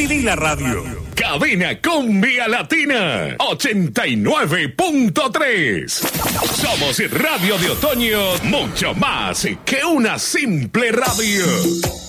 Vivila Radio. Cadena Cumbia Latina 89.3. Somos Radio de Otoño, mucho más que una simple radio.